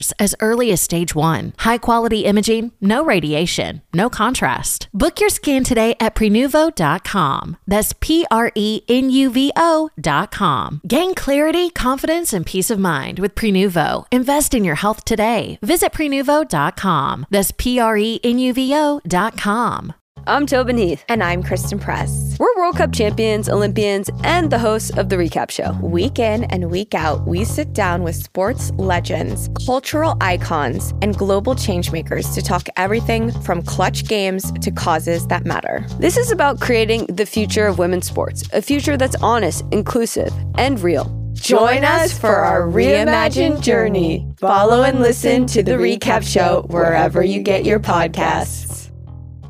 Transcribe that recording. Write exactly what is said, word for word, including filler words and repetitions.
as early as stage one. High-quality imaging, no radiation, no contrast. Book your scan today at Prenuvo dot com. That's P R E N U V O dot com. Gain clarity, confidence, and peace of mind with Prenuvo. Invest in your health today. Visit Prenuvo dot com. That's P R E N U V O dot com. I'm Tobin Heath. And I'm Kristen Press. We're World Cup champions, Olympians, and the hosts of The Recap Show. Week in and week out, we sit down with sports legends, cultural icons, and global changemakers to talk everything from clutch games to causes that matter. This is about creating the future of women's sports, a future that's honest, inclusive, and real. Join us for our reimagined journey. Follow and listen to The Recap Show wherever you get your podcasts.